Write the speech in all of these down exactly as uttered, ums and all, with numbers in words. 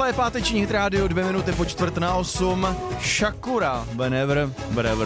Tohle je páteční Hit Radio, dvě minuty po čtvrt na osm. Shakura, whenever, wherever.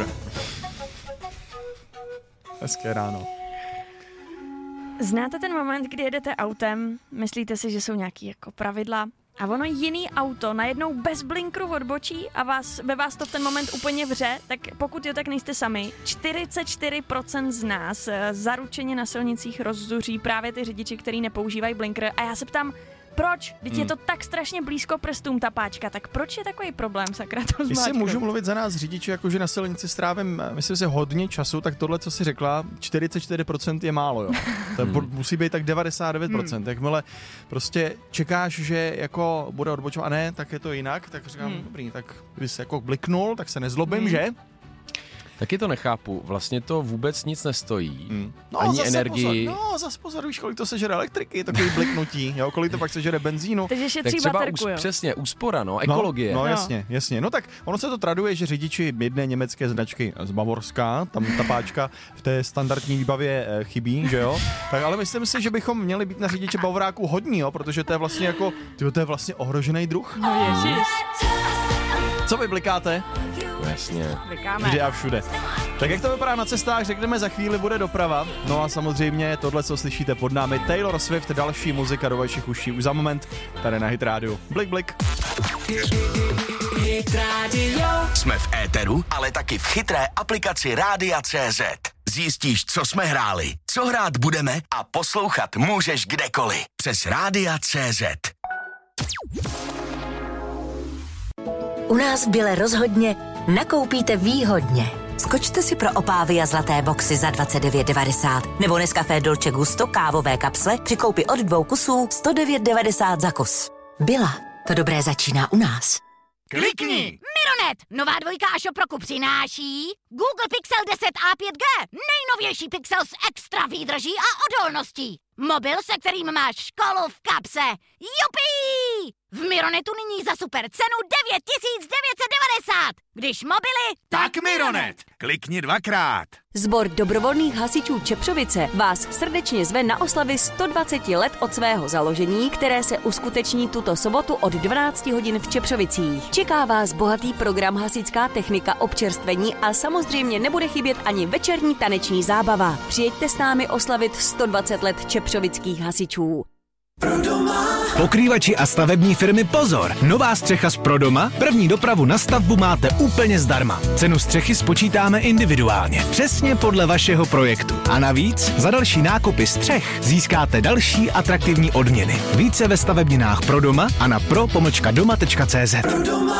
Hezké ráno. Znáte ten moment, kdy jedete autem, myslíte si, že jsou nějaký jako pravidla a ono jiný auto najednou bez blinkru odbočí a vás, ve vás to v ten moment úplně vře, tak pokud jo, tak nejste sami. čtyřicet čtyři procent z nás zaručeně na silnicích rozzuří právě ty řidiči, kteří nepoužívají blinkr a já se ptám, proč? Teď hmm. je to tak strašně blízko prstům ta páčka, tak proč je takový problém, sakra, to zmáčknout? Jestli můžu mluvit za nás řidiči, jakože na silnici strávím, myslím si, hodně času, tak tohle, co jsi řekla, čtyřicet čtyři procent je málo, jo. To hmm. musí být tak devadesát devět procent. Hmm. Jakmile prostě čekáš, že jako bude odbočovat, a ne, tak je to jinak, tak říkám, hmm. dobrý, tak když se jako bliknul, tak se nezlobím, hmm. že? Taky to nechápu, vlastně to vůbec nic nestojí, hmm. no, ani zase energii. Pozor, no, zase pozor, víš, kolik to sežere elektriky, takový bliknutí, jo, kolik to pak sežere benzínu. Takže šetří tak třeba baterku, us, přesně, úspora, no, ekologie. No, no, jasně, jasně. No tak ono se to traduje, že řidiči jedné německé značky z Bavorska, tam ta páčka v té standardní výbavě e, chybí, že jo? Tak ale myslím si, že bychom měli být na řidiče Bavoráků hodní, jo, protože to je vlastně jako, tyjo, to je vlastně ohrožený druh. No ježiš. Co vy blikáte? Jasně. Blikáme. Vždy a všude. Tak jak to vypadá na cestách, řekneme, za chvíli bude doprava. No a samozřejmě tohle, co slyšíte pod námi, Taylor Swift, další muzika do vašich uší. Už za moment tady na Hit Radio. Blik, blik. Hit Radio. Jsme v éteru, ale taky v chytré aplikaci Rádia tečka cé zet. Zjistíš, co jsme hráli, co hrát budeme a poslouchat můžeš kdekoliv. Přes Rádia tečka cé zet. U nás v Bile rozhodně nakoupíte výhodně. Skočte si pro Opavia zlaté boxy za dvacet devět devadesát nebo Nescafé Dolce Gusto kávové kapsle při koupi od dvou kusů sto devět devadesát za kus. Byla, to dobré začíná u nás. Klikni! Mironet, nová dvojka a Šoproku přináší Google Pixel deset a pět G, nejnovější Pixel s extra výdrží a odolností. Mobil, se kterým máš školu v kapse. Jupí! V Mironetu nyní za super cenu devět tisíc devět set devadesát. Když mobily, Tak Mironet! Klikni dvakrát. Sbor dobrovolných hasičů Čepřovice vás srdečně zve na oslavy sto dvacet let od svého založení, které se uskuteční tuto sobotu od dvanáct hodin v Čepřovicích. Čeká vás bohatý program, hasičská technika, občerstvení a samozřejmě nebude chybět ani večerní taneční zábava. Přijeďte s námi oslavit sto dvacet let čepřovických hasičů. Pokrývači a stavební firmy pozor! Nová střecha z Prodoma? První dopravu na stavbu máte úplně zdarma. Cenu střechy spočítáme individuálně, přesně podle vašeho projektu. A navíc za další nákupy střech získáte další atraktivní odměny. Více ve stavebninách Prodoma a na pro pomlčka doma tečka cé zet.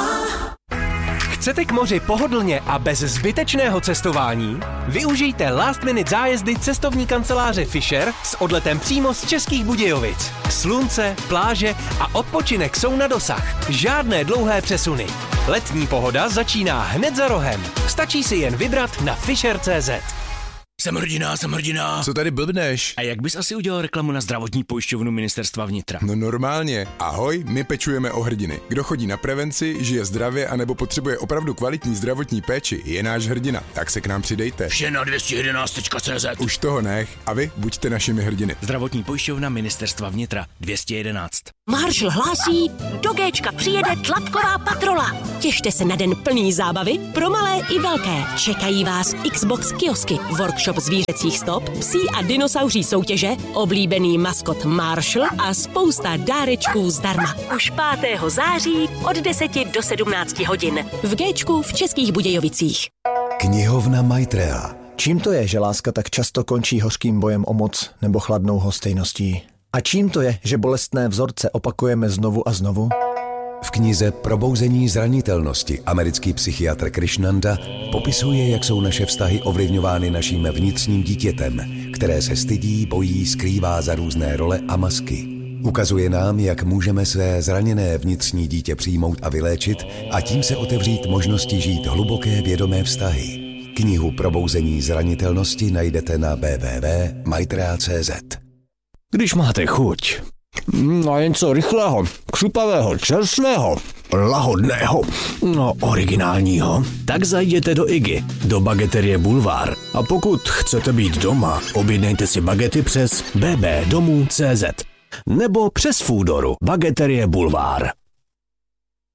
Chcete k moři pohodlně a bez zbytečného cestování? Využijte last minute zájezdy cestovní kanceláře Fisher s odletem přímo z Českých Budějovic. Slunce, pláže a odpočinek jsou na dosah. Žádné dlouhé přesuny. Letní pohoda začíná hned za rohem. Stačí si jen vybrat na fisher tečka cé zet. Jsem hrdina, jsem hrdina. Co tady blbneš? A jak bys asi udělal reklamu na zdravotní pojišťovnu Ministerstva vnitra? No normálně. Ahoj, my pečujeme o hrdiny. Kdo chodí na prevenci, žije zdravě anebo potřebuje opravdu kvalitní zdravotní péči, je náš hrdina. Tak se k nám přidejte. Vše na dvě stě jedenáct tečka cé zet. Už toho nech. A vy buďte našimi hrdiny. Zdravotní pojišťovna Ministerstva vnitra dvě stě jedenáct. Marshall hlásí, do Géčka přijede tlapková patrola. Těšte se na den plný zábavy pro malé i velké. Čekají vás Xbox kiosky, workshop zvířecích stop, psí a dinosauří soutěže, oblíbený maskot Marshall a spousta dárečků zdarma. Už pátého září od deseti do sedmnácti hodin v Géčku v Českých Budějovicích. Knihovna Maitreya. Čím to je, že láska tak často končí hořkým bojem o moc nebo chladnou hostejností? A čím to je, že bolestné vzorce opakujeme znovu a znovu? V knize Probouzení zranitelnosti americký psychiatr Krishnanda popisuje, jak jsou naše vztahy ovlivňovány naším vnitřním dítětem, které se stydí, bojí, skrývá za různé role a masky. Ukazuje nám, jak můžeme své zraněné vnitřní dítě přijmout a vyléčit a tím se otevřít možnosti žít hluboké vědomé vztahy. Knihu Probouzení zranitelnosti najdete na w w w tečka maitreya tečka cé zet. Když máte chuť na něco rychlého, křupavého, čerstvého, lahodného, no originálního, tak zajděte do Iggy, do bageterie Boulevard. A pokud chcete být doma, objednejte si bagety přes b b domů tečka cé zet nebo přes Foodoru, bageterie Boulevard.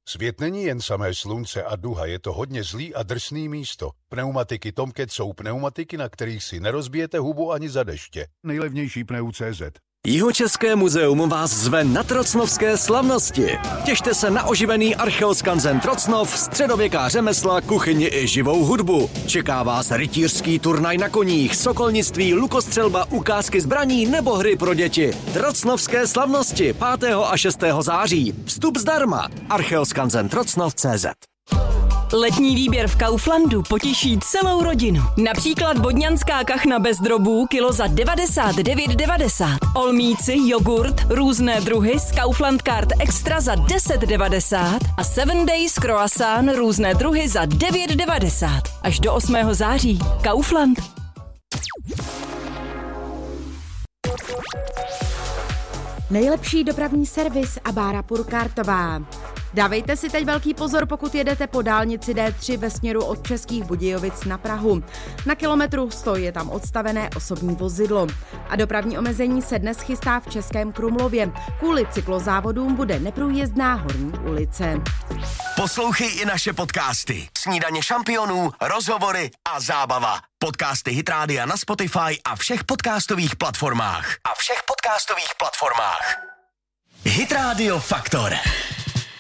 Svět není jen samé slunce a duha, je to hodně zlý a drsný místo. Pneumatiky Tomcat jsou pneumatiky, na kterých si nerozbijete hubu ani za deště. Nejlevnější pneu tečka cé zet. Jihočeské muzeum vás zve na trocnovské slavnosti. Těšte se na oživený archeoskanzen Trocnov, středověká řemesla, kuchyni i živou hudbu. Čeká vás rytířský turnaj na koních, sokolnictví, lukostřelba, ukázky zbraní nebo hry pro děti. Trocnovské slavnosti pátého a šestého září. Vstup zdarma. archeoskanzen trocnov tečka cé zet. Letní výběr v Kauflandu potěší celou rodinu. Například bodňanská kachna bez drobů kilo za devadesát devět devadesát. Olmíci, jogurt, různé druhy z Kaufland Card Extra za deset devadesát a sedm Days croissant různé druhy za devět devadesát. Až do osmého září. Kaufland. Nejlepší dopravní servis a bára Purkartová. Dávejte si teď velký pozor, pokud jedete po dálnici D tři ve směru od Českých Budějovic na Prahu. Na kilometru sto je tam odstavené osobní vozidlo. A dopravní omezení se dnes chystá v Českém Krumlově. Kvůli cyklozávodům bude neprůjezdná Horní ulice. Poslouchej i naše podcasty. Snídaně šampionů, rozhovory a zábava. Podcasty Hit Rádia na Spotify a všech podcastových platformách. A všech podcastových platformách. Hit Radio Faktor.